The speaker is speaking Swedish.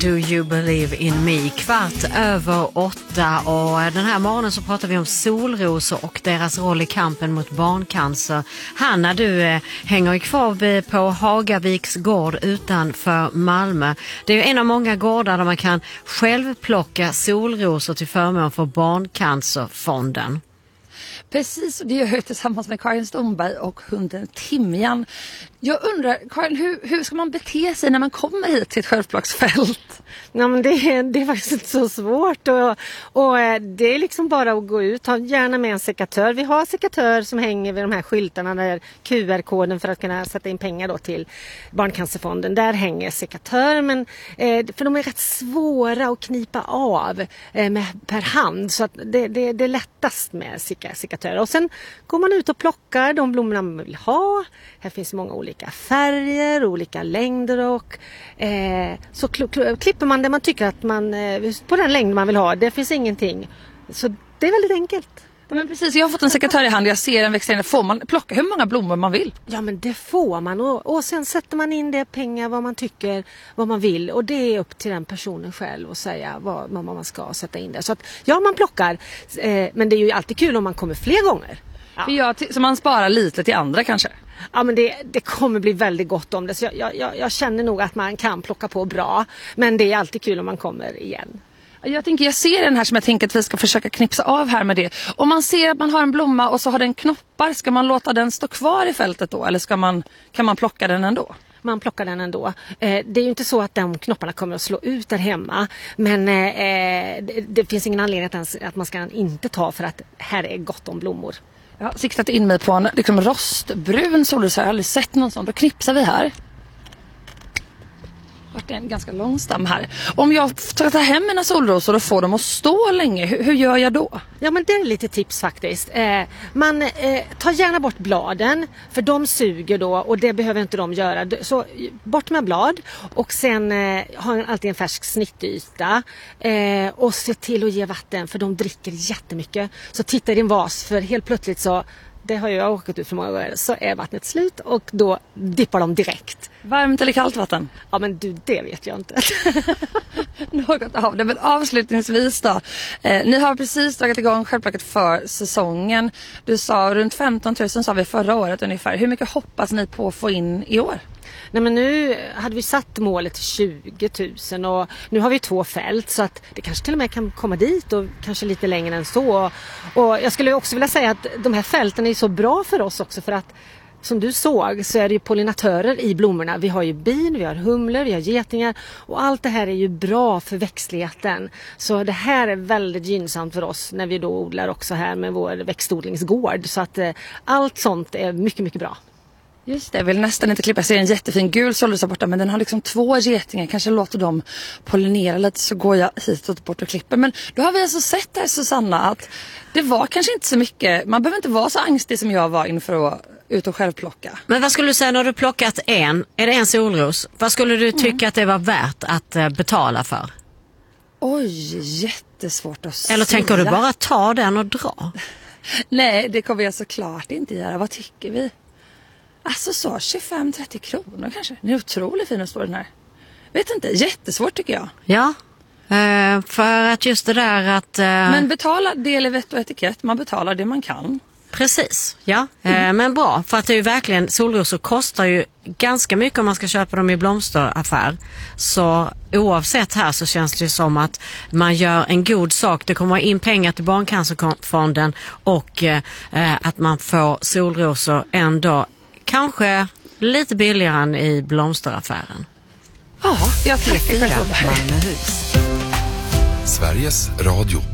Do you believe in me? 7:15 och den här morgonen så pratar vi om solrosor och deras roll i kampen mot barncancer. Hanna, du hänger ju kvar på Hagaviks gård utanför Malmö. Det är ju en av många gårdar där man kan själv plocka solrosor till förmån för Barncancerfonden. Precis, och det gör jag tillsammans med Karin Stomberg och hunden Timjan. Jag undrar, Karin, hur ska man bete sig när man kommer hit till ett självplocksfält? Ja, men det är faktiskt inte så svårt och det är liksom bara att gå ut, ta gärna med en sekatör. Vi har sekatör som hänger vid de här skyltarna där QR-koden för att kunna sätta in pengar då till Barncancerfonden. Där hänger sekatör, men för de är rätt svåra att knipa av per hand, så att det är lättast med sekatörer. Och sen går man ut och plockar de blommorna man vill ha. Här finns många olika färger, olika längder och så klipper man det man tycker att man på den längd man vill ha. Det finns ingenting. Så det är väldigt enkelt. Men precis, jag har fått en sekatör i hand, jag ser en växtling. Får man plocka hur många blommor man vill? Ja, men det får man och sen sätter man in det pengar vad man tycker, vad man vill, och det är upp till den personen själv att säga vad man ska sätta in där. Så att ja, man plockar, men det är ju alltid kul om man kommer fler gånger. Ja. Så man sparar lite till andra kanske? Ja, men det kommer bli väldigt gott om det, så jag känner nog att man kan plocka på bra, men det är alltid kul om man kommer igen. Jag ser den här som jag tänker att vi ska försöka knipsa av här med det. Om man ser att man har en blomma och så har den knoppar, ska man låta den stå kvar i fältet då? Eller kan man plocka den ändå? Man plockar den ändå. Det är ju inte så att de knopparna kommer att slå ut där hemma. Men det finns ingen anledning att man ska inte ta, för att här är gott om blommor. Jag har siktat in mig på en rostbrun solrosa. Jag har aldrig sett någon sån. Då knipsar vi här. Det är en ganska lång stam här. Om jag tar hem mina solrosor och får dem att stå länge, hur gör jag då? Ja, men det är lite tips faktiskt. Man tar gärna bort bladen, för de suger då och det behöver inte de göra. Så bort med blad och sen ha alltid en färsk snittyta och se till att ge vatten, för de dricker jättemycket. Så titta i din vas, för helt plötsligt så, det har jag åkt ut för många gånger, så är vattnet slut och då dippar de direkt. Varmt eller kallt vatten? Ja, men det vet jag inte. Något av det, men avslutningsvis då. Ni har precis dragit igång självplocket för säsongen. Du sa runt 15 000 sa vi förra året ungefär. Hur mycket hoppas ni på att få in i år? Nej, men nu hade vi satt målet till 20 000 och nu har vi 2 fält, så att det kanske till och med kan komma dit och kanske lite längre än så. Och jag skulle också vilja säga att de här fälten är så bra för oss också, för att som du såg så är det ju pollinatörer i blommorna. Vi har ju bin, vi har humlor, vi har getingar och allt det här är ju bra för växtligheten. Så det här är väldigt gynnsamt för oss när vi då odlar också här med vår växtodlingsgård. Så att allt sånt är mycket, mycket bra. Just det, jag vill nästan inte klippa. Jag ser en jättefin gul solrosa borta, men den har liksom 2 getingar. Kanske låter dem pollinera lite, så går jag hitåt bort och klipper. Men då har vi alltså sett här, Susanna, att det var kanske inte så mycket. Man behöver inte vara så angstig som jag var inför att ut och själv plocka. Men vad skulle du säga när du plockat är det en solros? Vad skulle du tycka att det var värt att betala för? Oj, jättesvårt att säga. Eller tänker du bara ta den och dra? Nej, det kommer jag såklart inte göra. Vad tycker vi? Alltså så 25-30 kronor kanske. Den är otroligt fin att stå den här. Vet inte, jättesvårt tycker jag. Ja, för att just det där att... Men betala del i vett och etikett. Man betalar det man kan. Precis, ja. Men bra, för att det är ju verkligen, solrosor kostar ju ganska mycket om man ska köpa dem i blomsteraffär. Så oavsett här så känns det som att man gör en god sak. Det kommer in pengar till Barncancerfonden och att man får solrosor ändå kanske lite billigare än i blomsteraffären. Ja, jag tycker det. Malmöhus. Sveriges Radio.